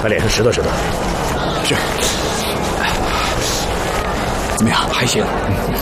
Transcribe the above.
他脸上拾掇拾掇。 是。怎么样？ 还行。